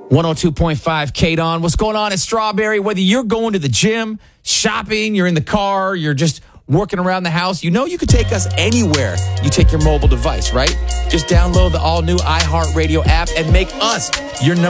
102.5 K-Don. What's going on at Strawberry? Whether you're going to the gym, shopping, you're in the car, you're just working around the house, you know you could take us anywhere you take your mobile device, right? Just download the all-new iHeartRadio app and make us your number